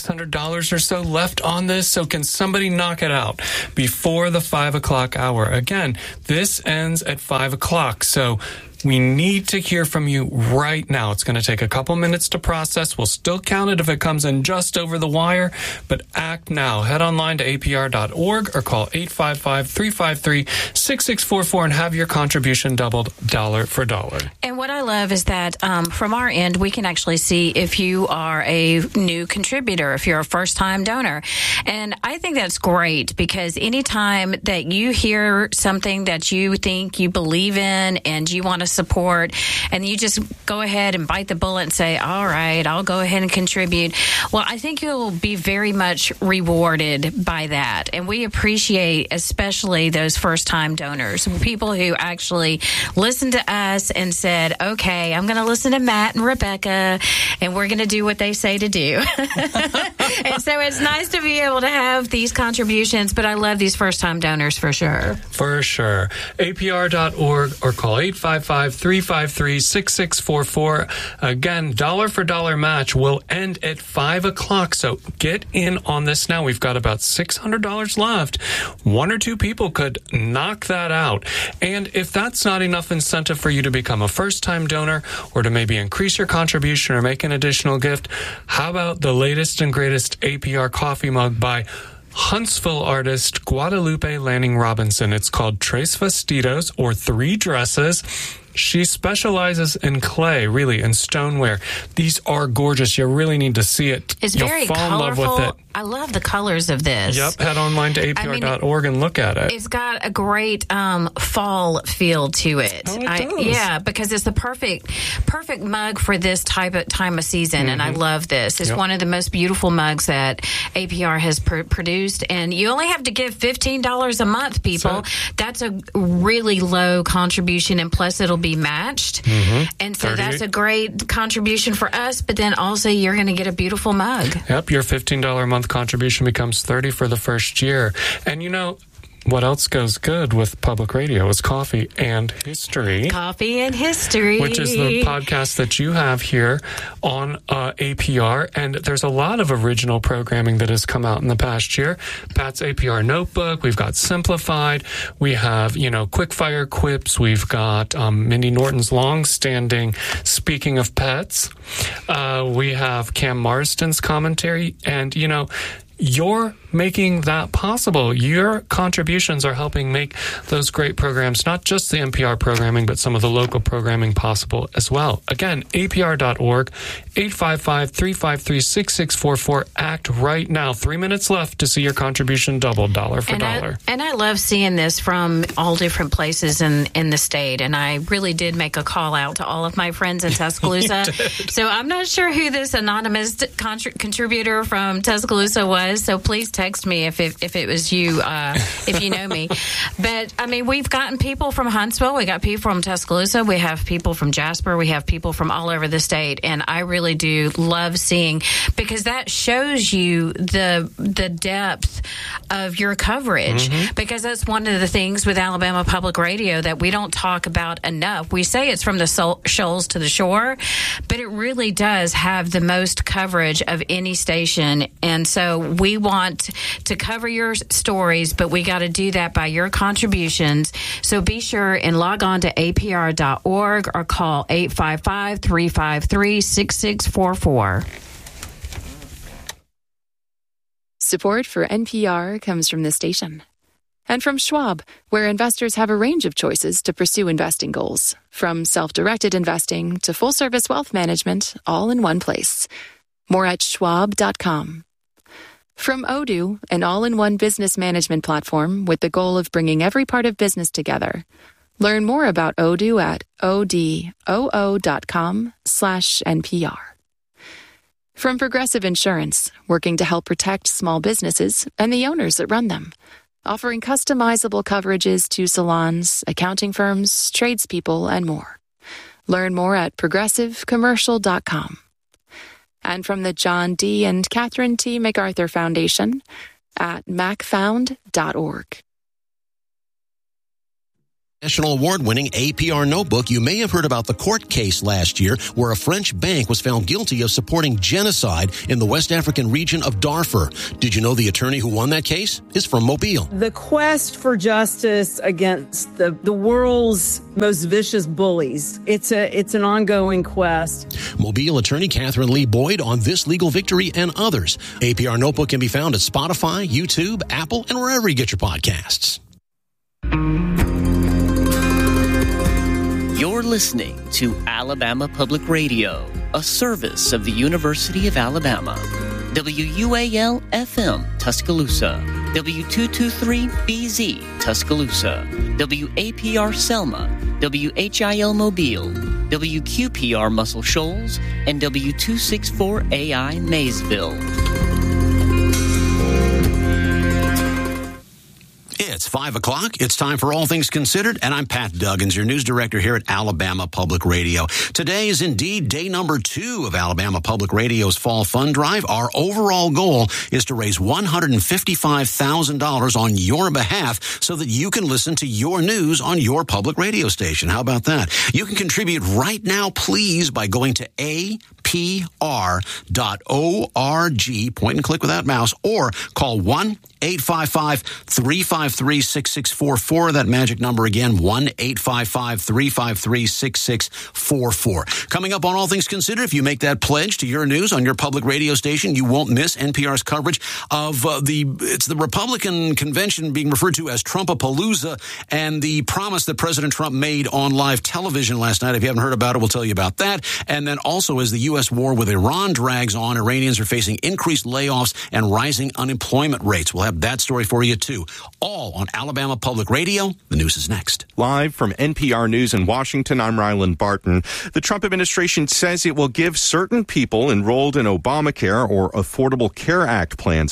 $600 or so left on this, so can somebody knock it out before the 5 o'clock hour? Again, this ends at 5 o'clock, so we need to hear from you right now. It's going to take a couple minutes to process. We'll still count it if it comes in just over the wire, but act now. Head online to apr.org or call 855-353-6644 and have your contribution doubled dollar for dollar. And what I love is that from our end, we can actually see if you are a new contributor, if you're a first-time donor. And I think that's great because anytime that you hear something that you think you believe in and you want to support, and you just go ahead and bite the bullet and say, all right, I'll go ahead and contribute. Well, I think you'll be very much rewarded by that. And we appreciate especially those first-time donors, people who actually listened to us and said, okay, I'm going to listen to Matt and Rebecca, and we're going to do what they say to do. And so it's nice to be able to have these contributions, but I love these first-time donors for sure. For sure. APR.org or call 855-353-6644. Again, dollar for dollar match will end at 5 o'clock, so get in on this now. We've got about $600 left. One or two people could knock that out. And if that's not enough incentive for you to become a first-time donor or to maybe increase your contribution or make an additional gift, how about the latest and greatest APR coffee mug by Huntsville artist Guadalupe Lanning Robinson? It's called Tres Vestidos, or Three Dresses. She specializes in clay, really, and stoneware. These are gorgeous. You really need to see it. It's You'll very fall colorful. in love with it. I love the colors of this. Yep. Head online to apr.org and look at it. It's got a great fall feel to it. Oh, it does. Yeah, because it's the perfect mug for this time of season, and I love this. It's one of the most beautiful mugs that APR has produced, and you only have to give $15 a month, people. That's a really low contribution, and plus it'll be matched. And so that's a great contribution for us, but then also you're going to get a beautiful mug. Yep, your $15 a month contribution becomes $30 for the first year. And you know what else goes good with public radio is Coffee and History. Coffee and History. Which is the podcast that you have here on APR. And there's a lot of original programming that has come out in the past year. Pat's APR Notebook. We've got Simplified. We have, Quickfire Quips. We've got Mindy Norton's long-standing Speaking of Pets. We have Cam Marsden's commentary. And, you're making that possible. Your contributions are helping make those great programs, not just the NPR programming, but some of the local programming possible as well. Again, apr.org, 855-353-6644. Act right now. 3 minutes left to see your contribution double, dollar for dollar. And I love seeing this from all different places in the state. And I really did make a call out to all of my friends in Tuscaloosa. So I'm not sure who this anonymous contributor from Tuscaloosa was. So please text me if it was you, if you know me. But, we've gotten people from Huntsville. We got people from Tuscaloosa. We have people from Jasper. We have people from all over the state. And I really do love seeing, because that shows you the depth of your coverage. Because that's one of the things with Alabama Public Radio that we don't talk about enough. We say it's from the shoals to the shore, but it really does have the most coverage of any station. And so we want to cover your stories, but we got to do that by your contributions. So be sure and log on to apr.org or call 855-353-6644. Support for NPR comes from this station. And from Schwab, where investors have a range of choices to pursue investing goals, from self-directed investing to full-service wealth management, all in one place. More at schwab.com. From Odoo, an all-in-one business management platform with the goal of bringing every part of business together. Learn more about Odoo at odoo.com/NPR. From Progressive Insurance, working to help protect small businesses and the owners that run them. Offering customizable coverages to salons, accounting firms, tradespeople, and more. Learn more at progressivecommercial.com. And from the John D. and Catherine T. MacArthur Foundation at macfound.org. National award-winning APR notebook. You may have heard about the court case last year where a French bank was found guilty of supporting genocide in the West African region of Darfur. Did you know the attorney who won that case is from Mobile? The quest for justice against the world's most vicious bullies. It's an ongoing quest. Mobile attorney Catherine Lee Boyd on this legal victory and others. APR notebook can be found at Spotify, YouTube, Apple, and wherever you get your podcasts. You're listening to Alabama Public Radio, a service of the University of Alabama. WUAL-FM, Tuscaloosa. W223BZ, Tuscaloosa. WAPR Selma. WHIL Mobile. WQPR Muscle Shoals. And W264AI Maysville. It's 5 o'clock. It's time for All Things Considered, and I'm Pat Duggins, your news director here at Alabama Public Radio. Today is indeed day number 2 of Alabama Public Radio's Fall Fund Drive. Our overall goal is to raise $155,000 on your behalf so that you can listen to your news on your public radio station. How about that? You can contribute right now, please, by going to apr.org, point and click without mouse, or call 1-855-353-6644. That magic number again, 1-855-353-6644. Coming up on All Things Considered, if you make that pledge to your news on your public radio station, you won't miss NPR's coverage of the Republican convention being referred to as Trumpapalooza, and the promise that President Trump made on live television last night. If you haven't heard about it, we'll tell you about that. And then also, as the U.S. war with Iran drags on, Iranians are facing increased layoffs and rising unemployment rates. We'll have that story for you, too. All on Alabama Public Radio. The news is next. Live from NPR News in Washington, I'm Ryland Barton. The Trump administration says it will give certain people enrolled in Obamacare or Affordable Care Act plans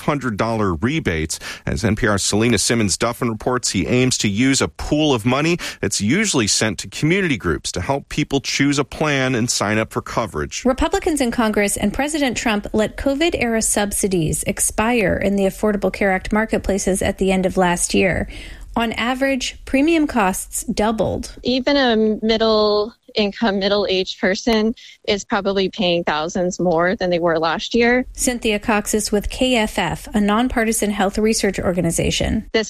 $500 rebates. As NPR's Selena Simmons-Duffin reports, he aims to use a pool of money that's usually sent to community groups to help people choose a plan and sign up for coverage. Republicans in Congress and President Trump let COVID-era subsidies expire in the Affordable Care Act marketplaces at the end of last year. On average, premium costs doubled. Even a middle-income, middle-aged person is probably paying thousands more than they were last year. Cynthia Cox is with KFF, a nonpartisan health research organization. This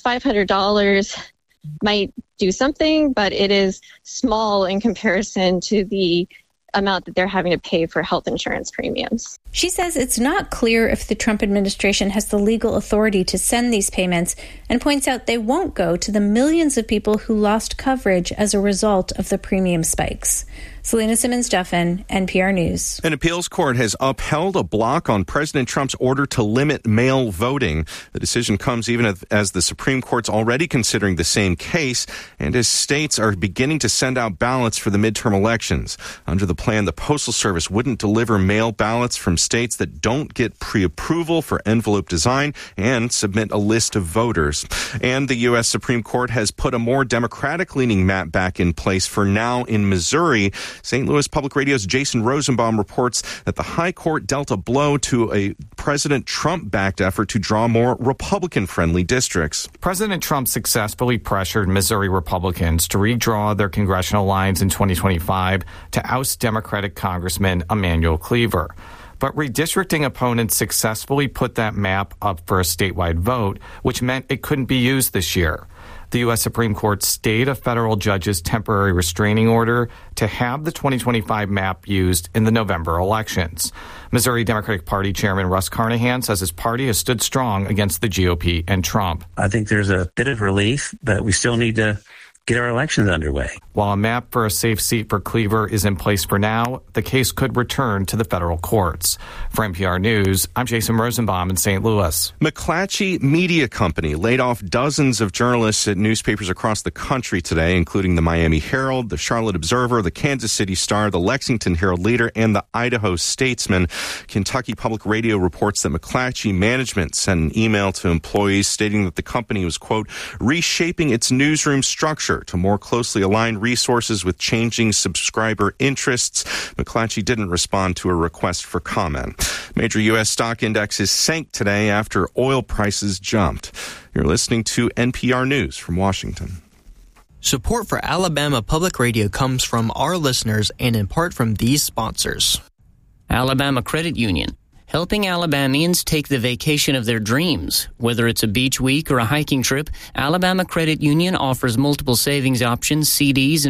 $500 might do something, but it is small in comparison to the amount that they're having to pay for health insurance premiums. She says it's not clear if the Trump administration has the legal authority to send these payments, and points out they won't go to the millions of people who lost coverage as a result of the premium spikes. Selena Simmons-Duffin, NPR News. An appeals court has upheld a block on President Trump's order to limit mail voting. The decision comes even as the Supreme Court's already considering the same case, and as states are beginning to send out ballots for the midterm elections. Under the plan, the Postal Service wouldn't deliver mail ballots from states that don't get pre-approval for envelope design and submit a list of voters. And the U.S. Supreme Court has put a more Democratic-leaning map back in place for now in Missouri. St. Louis Public Radio's Jason Rosenbaum reports that the High Court dealt a blow to a President Trump-backed effort to draw more Republican-friendly districts. President Trump successfully pressured Missouri Republicans to redraw their congressional lines in 2025 to oust Democratic Congressman Emanuel Cleaver. But redistricting opponents successfully put that map up for a statewide vote, which meant it couldn't be used this year. The U.S. Supreme Court stayed a federal judge's temporary restraining order to have the 2025 map used in the November elections. Missouri Democratic Party Chairman Russ Carnahan says his party has stood strong against the GOP and Trump. I think there's a bit of relief, but we still need to get our elections underway. While a map for a safe seat for Cleaver is in place for now, the case could return to the federal courts. For NPR News, I'm Jason Rosenbaum in St. Louis. McClatchy Media Company laid off dozens of journalists at newspapers across the country today, including the Miami Herald, the Charlotte Observer, the Kansas City Star, the Lexington Herald Leader, and the Idaho Statesman. Kentucky Public Radio reports that McClatchy management sent an email to employees stating that the company was, quote, reshaping its newsroom structure to more closely align resources with changing subscriber interests. McClatchy didn't respond to a request for comment. Major U.S. stock indexes sank today after oil prices jumped. You're listening to NPR News from Washington. Support for Alabama Public Radio comes from our listeners and in part from these sponsors. Alabama Credit Union, helping Alabamians take the vacation of their dreams. Whether it's a beach week or a hiking trip, Alabama Credit Union offers multiple savings options, CDs, and